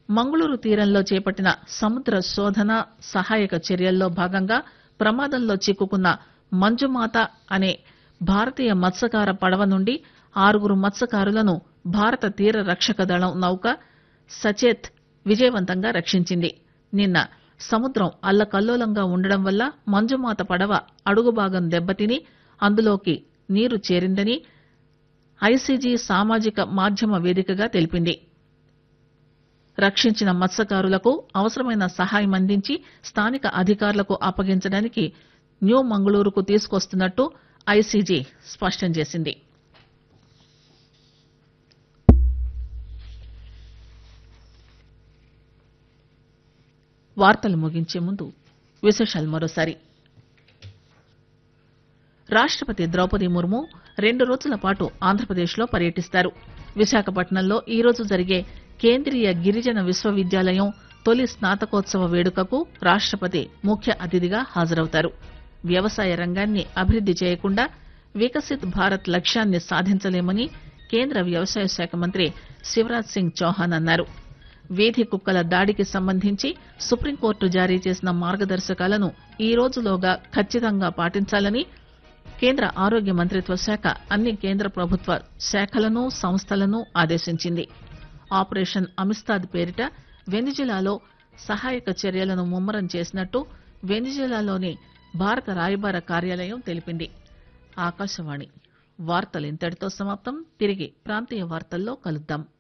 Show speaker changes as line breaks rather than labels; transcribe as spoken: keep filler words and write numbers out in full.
మంగుళూరు తీరంలో చేపట్టిన సముద్ర శోధన సహాయక చర్యల్లో భాగంగా ప్రమాదంలో చిక్కుకున్న మంజుమాత అనే భారతీయ మత్స్యకార పడవ నుండి ఆరుగురు మత్స్యకారులను భారత తీర రక్షక దళం నౌక సచేత్ విజయవంతంగా రక్షించింది. నిన్న సముద్రం అల్లకల్లోలంగా ఉండడం వల్ల మంజుమాత పడవ అడుగుభాగం దెబ్బతిని అందులోకి నీరు చేరిందని ఐసీజీ సామాజిక మాధ్యమ వేదికగా తెలిపింది. రక్షించిన మత్స్యకారులకు అవసరమైన సహాయం అందించి స్థానిక అధికారులకు అప్పగించడానికి న్యూ మంగుళూరుకు తీసుకొస్తున్నట్టు ఐసీజీ స్పష్టం చేసింది. వార్తలు ముగించే ముందు విశేషాలు మరోసారి. రాష్టపతి ద్రౌపది ముర్ము రెండు రోజుల పాటు ఆంధ్రప్రదేశ్లో పర్యటిస్తారు. విశాఖపట్నంలో ఈరోజు జరిగే కేంద్రీయ గిరిజన విశ్వవిద్యాలయం తొలి స్నాతకోత్సవ వేడుకకు రాష్టపతి ముఖ్య అతిథిగా హాజరవుతారు. వ్యవసాయ రంగాన్ని అభివృద్ది చేయకుండా వికసిత్ భారత్ లక్ష్యాన్ని సాధించలేమని కేంద్ర వ్యవసాయ శాఖ మంత్రి శివరాజ్ సింగ్ చౌహాన్ అన్నారు. వీధి కుక్కల దాడికి సంబంధించి సుప్రీంకోర్టు జారీ చేసిన మార్గదర్శకాలను ఈ రోజులోగా ఖచ్చితంగా పాటించాలని కేంద్ర ఆరోగ్య మంత్రిత్వ శాఖ అన్ని కేంద్ర ప్రభుత్వ శాఖలను సంస్థలను ఆదేశించింది. ఆపరేషన్ అమిస్తాద్ పేరిట వెనిజులాలో సహాయక చర్యలను ముమ్మరం చేసినట్టు వెనిజులాలోని భారత రాయబార కార్యాలయం తెలిపింది. ఆకాశవాణి వార్తలు ఇంతటితో సమాప్తం. తిరిగి ప్రాంతీయ వార్తల్లో కలుద్దాం.